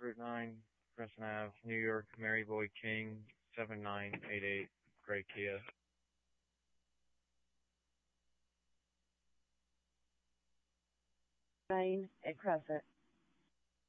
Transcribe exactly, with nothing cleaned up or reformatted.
Route nine, Crescent Ave, New York, Mary Boyd King, seven nine eight eight, Gray Kia. Nine at Crescent.